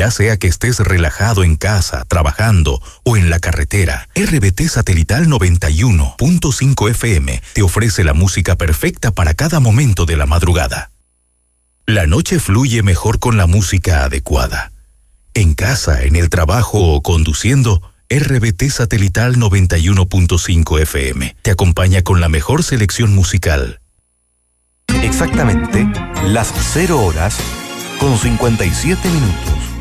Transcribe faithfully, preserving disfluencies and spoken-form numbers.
Ya sea que estés relajado en casa, trabajando o en la carretera, R B T Satelital noventa y uno punto cinco F M te ofrece la música perfecta para cada momento de la madrugada. La noche fluye mejor con la música adecuada. En casa, en el trabajo o conduciendo, R B T Satelital noventa y uno punto cinco F M te acompaña con la mejor selección musical. Exactamente las cero horas con cincuenta y siete minutos.